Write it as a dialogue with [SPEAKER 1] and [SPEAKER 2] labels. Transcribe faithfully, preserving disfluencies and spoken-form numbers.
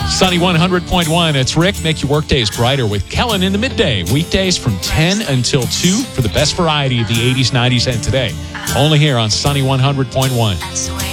[SPEAKER 1] Sunny one hundred point one. It's Rick. Make your workdays brighter with Kellen in the midday. Weekdays from ten until two for the best variety of the eighties, nineties, and today. Only here on Sunny one hundred point one.